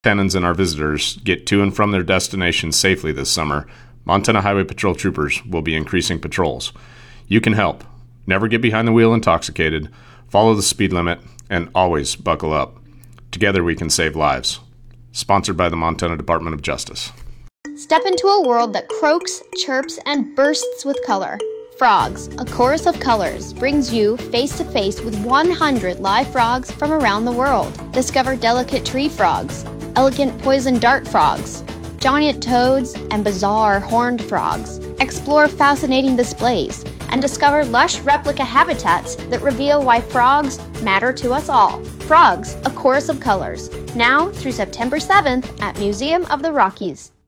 Tenants and our visitors get to and from their destinations safely this summer, Montana Highway Patrol troopers will be increasing patrols. You can help. Never get behind the wheel intoxicated, follow the speed limit, and always buckle up. Together we can save lives. Sponsored by the Montana Department of Justice. Step into a world that croaks, chirps, and bursts with color. Frogs, a chorus of colors, brings you face to face with 100 live frogs from around the world. Discover delicate tree frogs, elegant poison dart frogs, giant toads, and bizarre horned frogs. Explore fascinating displays and discover lush replica habitats that reveal why frogs matter to us all. Frogs, a chorus of colors, now through September 7th at Museum of the Rockies.